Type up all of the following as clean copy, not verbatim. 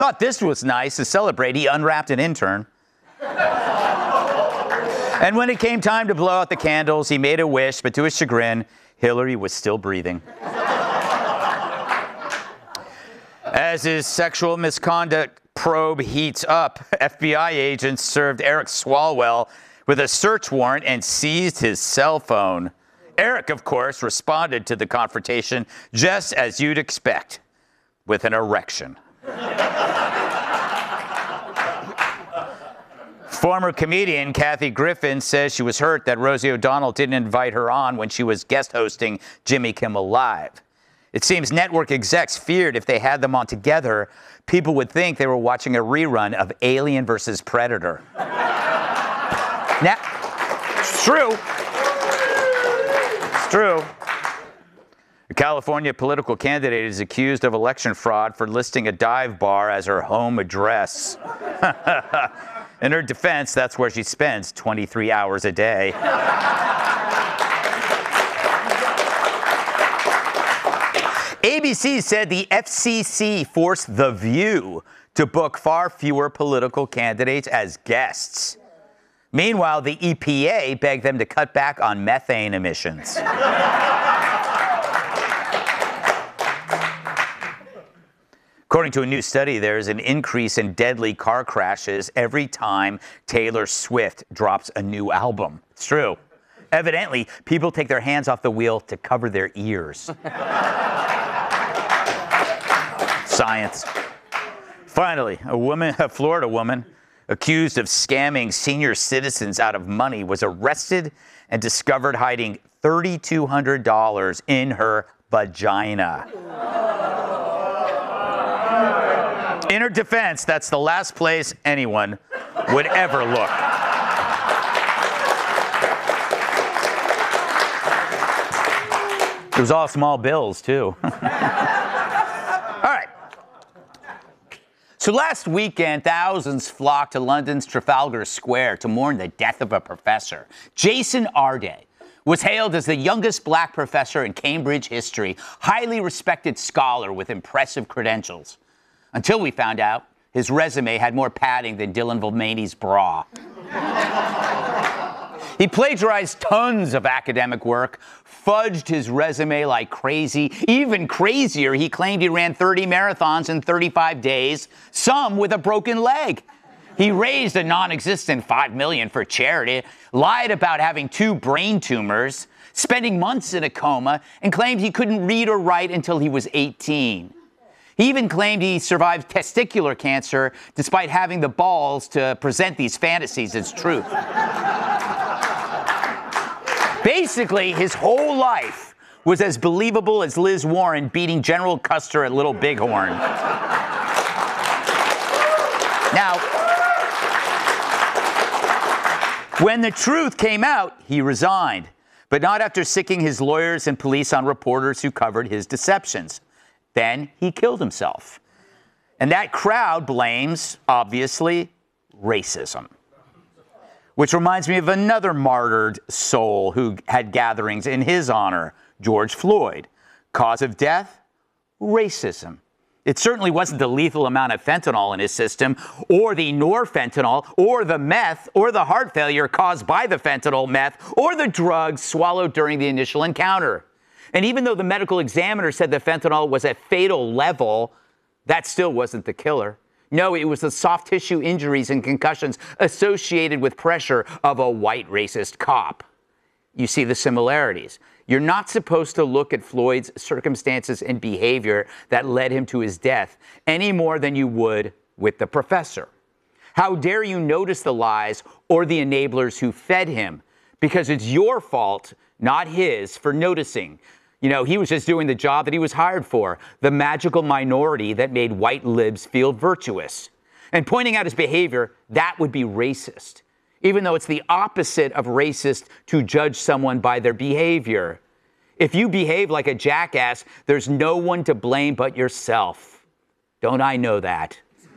Thought this was nice. To celebrate, he unwrapped an intern. And when it came time to blow out the candles, he made a wish, but to his chagrin, Hillary was still breathing. As his sexual misconduct probe heats up, FBI agents served Eric Swalwell with a search warrant and seized his cell phone. Eric, of course, responded to the confrontation just as you'd expect, with an erection. Former comedian Kathy Griffin says she was hurt that Rosie O'Donnell didn't invite her on when she was guest hosting Jimmy Kimmel Live. It seems network execs feared if they had them on together, people would think they were watching a rerun of Alien vs. Predator. Now, it's true. It's true. A California political candidate is accused of election fraud for listing a dive bar as her home address. In her defense, that's where she spends 23 hours a day. ABC said the FCC forced The View to book far fewer political candidates as guests. Meanwhile, the EPA begged them to cut back on methane emissions. According to a new study, there's an increase in deadly car crashes every time Taylor Swift drops a new album. It's true. Evidently, people take their hands off the wheel to cover their ears. Science. Finally, a Florida woman accused of scamming senior citizens out of money was arrested and discovered hiding $3,200 in her vagina. In her defense, that's the last place anyone would ever look. It was all small bills, too. All right. So last weekend, thousands flocked to London's Trafalgar Square to mourn the death of a professor. Jason Arday was hailed as the youngest black professor in Cambridge history, highly respected scholar with impressive credentials. Until we found out his resume had more padding than Dylan Mulvaney's bra. He plagiarized tons of academic work, fudged his resume like crazy. Even crazier, he claimed he ran 30 marathons in 35 days, some with a broken leg. He raised a non-existent $5 million for charity, lied about having 2 brain tumors, spending months in a coma, and claimed he couldn't read or write until he was 18. He even claimed he survived testicular cancer despite having the balls to present these fantasies as truth. Basically, his whole life was as believable as Liz Warren beating General Custer at Little Bighorn. Now, when the truth came out, he resigned, but not after sicking his lawyers and police on reporters who covered his deceptions. Then he killed himself. And that crowd blames, obviously, racism. Which reminds me of another martyred soul who had gatherings in his honor, George Floyd. Cause of death? Racism. It certainly wasn't the lethal amount of fentanyl in his system, or the norfentanyl, or the meth, or the heart failure caused by the fentanyl, meth, or the drugs swallowed during the initial encounter. And even though the medical examiner said the fentanyl was at fatal level, that still wasn't the killer. No, it was the soft tissue injuries and concussions associated with pressure of a white racist cop. You see the similarities. You're not supposed to look at Floyd's circumstances and behavior that led him to his death any more than you would with the professor. How dare you notice the lies or the enablers who fed him? Because it's your fault, not his, for noticing. You know, he was just doing the job that he was hired for, the magical minority that made white libs feel virtuous. And pointing out his behavior, that would be racist, even though it's the opposite of racist to judge someone by their behavior. If you behave like a jackass, there's no one to blame but yourself. Don't I know that?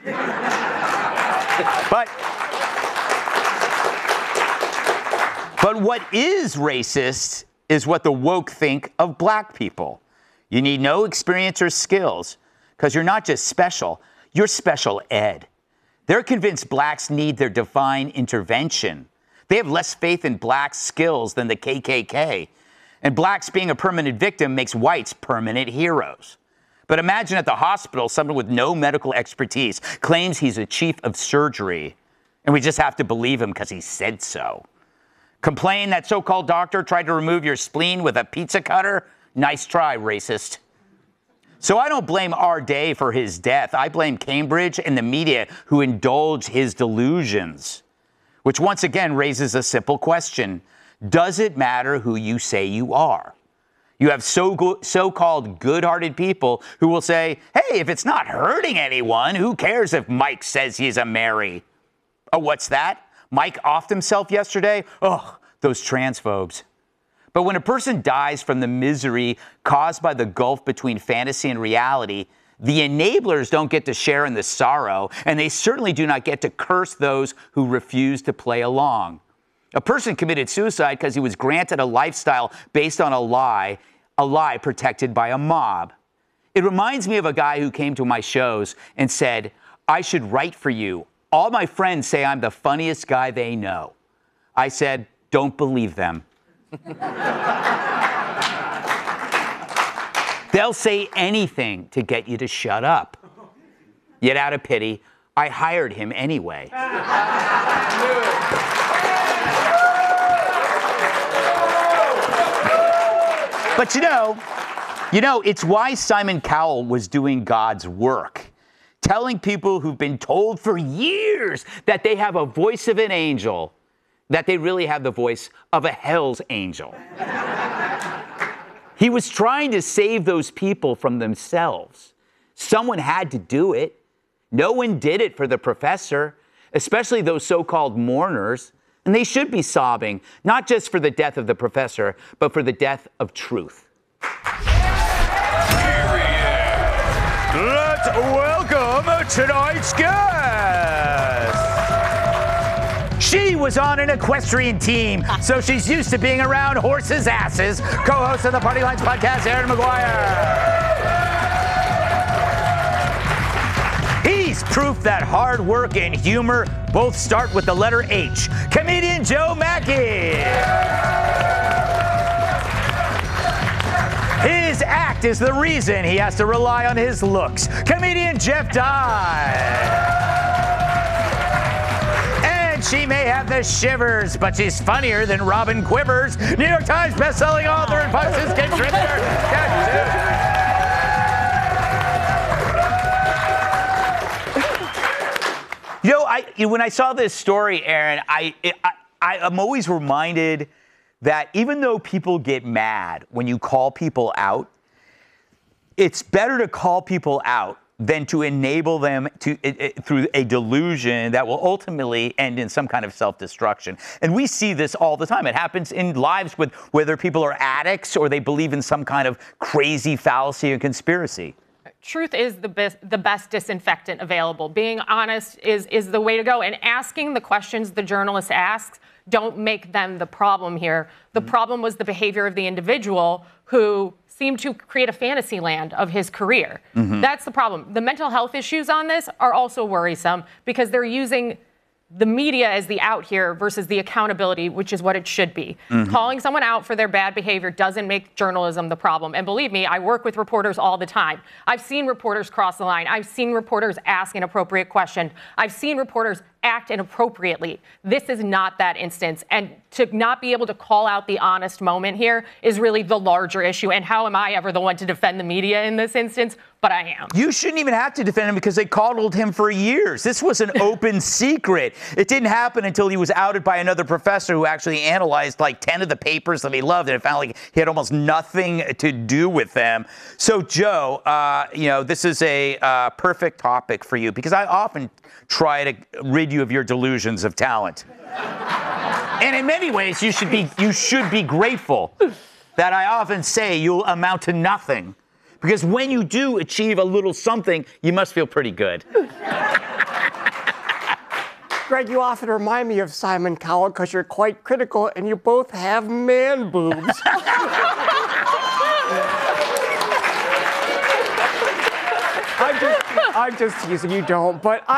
But what is racist is what the woke think of black people. You need no experience or skills, because you're not just special, You're special ed. They're convinced blacks need their divine intervention. They have less faith in blacks' skills than the KKK. And blacks being a permanent victim makes whites permanent heroes. But imagine at the hospital, someone with no medical expertise claims he's a chief of surgery, and we just have to believe him because he said so. Complain that so-called doctor tried to remove your spleen with a pizza cutter? Nice try, racist. So I don't blame R. Day for his death. I blame Cambridge and the media who indulge his delusions, which once again raises a simple question. Does it matter who you say you are? You have so-called good-hearted people who will say, hey, if it's not hurting anyone, who cares if Mike says he's a Mary? Oh, what's that? Mike offed himself yesterday? Oh, those transphobes. But when a person dies from the misery caused by the gulf between fantasy and reality, the enablers don't get to share in the sorrow, and they certainly do not get to curse those who refuse to play along. A person committed suicide because he was granted a lifestyle based on a lie protected by a mob. It reminds me of a guy who came to my shows and said, I should write for you. All my friends say I'm the funniest guy they know. I said, don't believe them. They'll say anything to get you to shut up. Yet out of pity, I hired him anyway. But you know, it's why Simon Cowell was doing God's work, telling people who've been told for years that they have a voice of an angel, that they really have the voice of a hell's angel. He was trying to save those people from themselves. Someone had to do it. No one did it for the professor, especially those so-called mourners. And they should be sobbing, not just for the death of the professor, but for the death of truth. Let's welcome tonight's guest. She was on an equestrian team, so she's used to being around horses' asses. Co-host of the Party Lines podcast, Aaron McGuire. He's proof that hard work and humor both start with the letter H. Comedian Joe Mackey. His act is the reason he has to rely on his looks. Comedian Jeff Dye. And she may have the shivers, but she's funnier than Robin Quivers, New York Times bestselling author and Fox News contributor. When I saw this story, Aaron, I'm always reminded that even though people get mad when you call people out, it's better to call people out than to enable them to through a delusion that will ultimately end in some kind of self-destruction. And we see this all the time. It happens in lives with whether people are addicts or they believe in some kind of crazy fallacy or conspiracy. Truth is the best disinfectant available. Being honest is the way to go. And asking the questions the journalist asks don't make them the problem here. The problem was the behavior of the individual who seemed to create a fantasy land of his career. That's the problem. The mental health issues on this are also worrisome because they're using the media as the out here versus the accountability, which is what it should be. Calling someone out for their bad behavior doesn't make journalism the problem. And believe me, I work with reporters all the time. I've seen reporters cross the line. I've seen reporters ask inappropriate questions. I've seen reporters act inappropriately. This is not that instance. And to not be able to call out the honest moment here is really the larger issue. And how am I ever the one to defend the media in this instance? But I am. You shouldn't even have to defend him because they coddled him for years. This was an open secret. It didn't happen until he was outed by another professor who actually analyzed like 10 of the papers that he loved, and it found like he had almost nothing to do with them. So, Joe, this is a perfect topic for you because I often try to rid you of your delusions of talent. And in many ways, you should be grateful that I often say you'll amount to nothing. Because when you do achieve a little something, you must feel pretty good. Greg, you often remind me of Simon Cowell because you're quite critical and you both have man boobs. I'm just teasing. You don't. But